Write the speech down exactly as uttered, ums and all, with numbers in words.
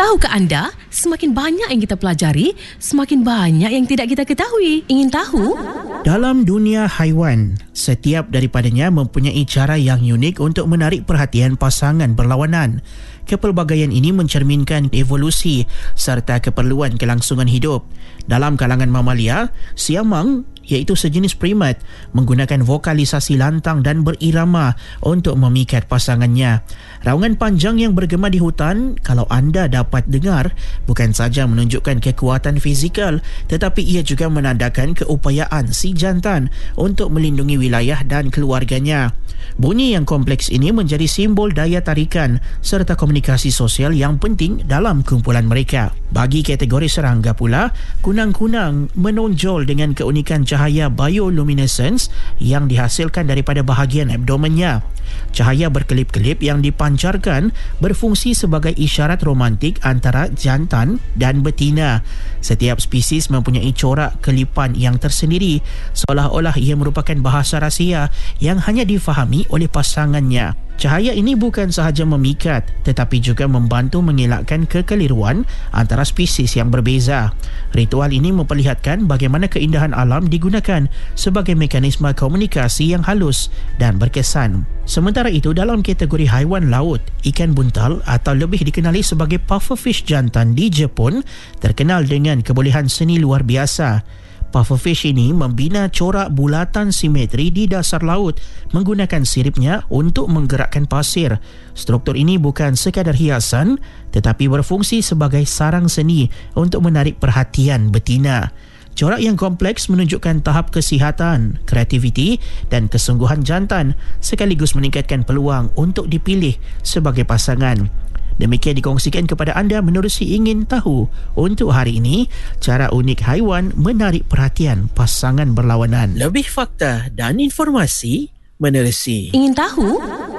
Tahukah anda, semakin banyak yang kita pelajari, semakin banyak yang tidak kita ketahui. Ingin tahu? Dalam dunia haiwan, setiap daripadanya mempunyai cara yang unik untuk menarik perhatian pasangan berlawanan. Kepelbagaian ini mencerminkan evolusi serta keperluan kelangsungan hidup. Dalam kalangan mamalia, siamang iaitu sejenis primat menggunakan vokalisasi lantang dan berirama untuk memikat pasangannya. Raungan panjang yang bergema di hutan, kalau anda dapat dengar, bukan saja menunjukkan kekuatan fizikal, tetapi ia juga menandakan keupayaan si jantan untuk melindungi wilayah dan keluarganya. Bunyi yang kompleks ini menjadi simbol daya tarikan serta komunikasi sosial yang penting dalam kumpulan mereka. Bagi kategori serangga pula, kunang-kunang menonjol dengan keunikan cahaya bioluminescence yang dihasilkan daripada bahagian abdomennya. Cahaya berkelip-kelip yang dipancarkan berfungsi sebagai isyarat romantik antara jantan dan betina. Setiap spesies mempunyai corak kelipan yang tersendiri, seolah-olah ia merupakan bahasa rahsia yang hanya difahami oleh pasangannya. Cahaya ini bukan sahaja memikat, tetapi juga membantu mengelakkan kekeliruan antara spesies yang berbeza. Ritual ini memperlihatkan bagaimana keindahan alam digunakan sebagai mekanisme komunikasi yang halus dan berkesan. Sementara itu, dalam kategori haiwan laut, ikan buntal atau lebih dikenali sebagai pufferfish jantan di Jepun terkenal dengan kebolehan seni luar biasa. Pufferfish ini membina corak bulatan simetri di dasar laut menggunakan siripnya untuk menggerakkan pasir. Struktur ini bukan sekadar hiasan tetapi berfungsi sebagai sarang seni untuk menarik perhatian betina. Corak yang kompleks menunjukkan tahap kesihatan, kreativiti dan kesungguhan jantan sekaligus meningkatkan peluang untuk dipilih sebagai pasangan. Demikian dikongsikan kepada anda menerusi Ingin Tahu untuk hari ini, cara unik haiwan menarik perhatian pasangan berlawanan. Lebih fakta dan informasi menerusi Ingin Tahu?